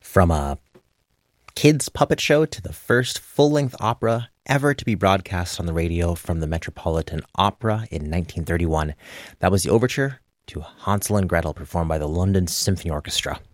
From a kids' puppet show to the first full-length opera ever to be broadcast on the radio from the Metropolitan Opera in 1931. That was the overture to Hansel and Gretel, performed by the London Symphony Orchestra.